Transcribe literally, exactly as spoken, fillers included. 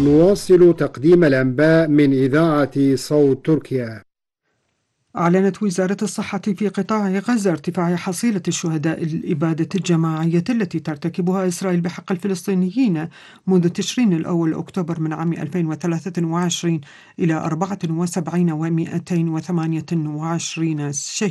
نواصل تقديم الأنباء من إذاعة صوت تركيا. أعلنت وزارة الصحة في قطاع غزة ارتفاع حصيلة الشهداء الإبادة الجماعية التي ترتكبها إسرائيل بحق الفلسطينيين منذ تشرين الأول أكتوبر من عام ألفين وثلاثة وعشرين إلى أربعة وسبعين ومئتين وثمانية وعشرين شهيدا.